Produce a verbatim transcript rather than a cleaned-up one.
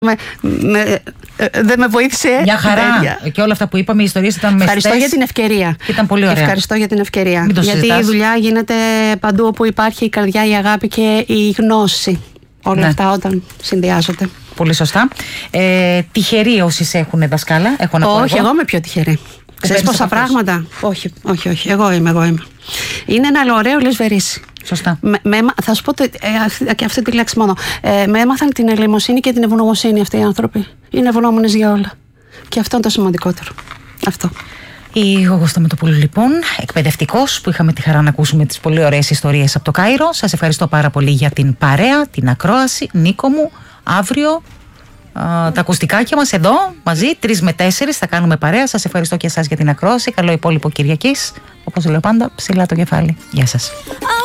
Με, με, ε, δεν με βοήθησε. Μια χαρά. Και όλα αυτά που είπαμε, οι ιστορίες ήταν μεστές. Ευχαριστώ για την ευκαιρία. Ήταν πολύ ωραία. Ευχαριστώ για την ευκαιρία. Μην το Γιατί συζητάς. η δουλειά γίνεται παντού όπου υπάρχει η καρδιά, η αγάπη και η γνώση. Όλα ναι. αυτά όταν συνδυάζονται. Πολύ σωστά. Ε, τυχεροί όσοι σε έχουν δασκάλα. Έχω να πω όχι, εγώ. εγώ είμαι πιο τυχερή. Ξέρεις πόσα πράγματα. Όχι, όχι, όχι. Εγώ είμαι, εγώ είμαι. Είναι ένα ωραίο λεσβερίσι. Σωστά. Με, με, θα σου πω το, ε, και αυτή τη λέξη μόνο. Ε, με έμαθαν την ελεημοσύνη και την ευγνωμοσύνη αυτοί οι άνθρωποι. Είναι ευγνώμονες για όλα. Και αυτό είναι το σημαντικότερο. Αυτό. Η Γογό Σταματοπούλου, λοιπόν, εκπαιδευτικός, που είχαμε τη χαρά να ακούσουμε τις πολύ ωραίες ιστορίες από το Κάιρο. Σας ευχαριστώ πάρα πολύ για την παρέα, την ακρόαση. Νίκο μου, αύριο α, τα ακουστικάκια μας εδώ μαζί, τρεις με τέσσερις θα κάνουμε παρέα. Σας ευχαριστώ και εσάς για την ακρόαση. Καλό υπόλοιπο Κυριακής. Όπως λέω πάντα, ψηλά το κεφάλι. Γεια σας.